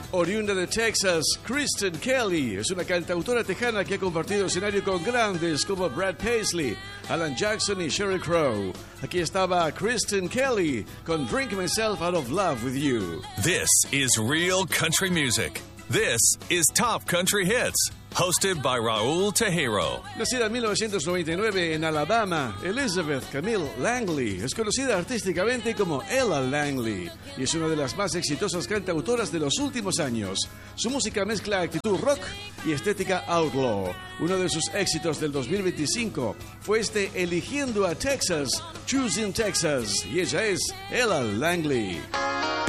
Oriunda de Texas, Kristen Kelly es una cantautora tejana que ha compartido escenario con grandes como Brad Paisley, Alan Jackson y Sheryl Crow. Aquí estaba Kristen Kelly con Drink Myself Out of Love with You. This is real country music. This is Top Country Hits, hosted by Raúl Tejero. Nacida en 1999 en Alabama, Elizabeth Camille Langley es conocida artísticamente como Ella Langley y es una de las más exitosas cantautoras de los últimos años. Su música mezcla actitud rock y estética outlaw. Uno de sus éxitos del 2025 fue este Eligiendo a Texas, Choosing Texas, y ella es Ella Langley.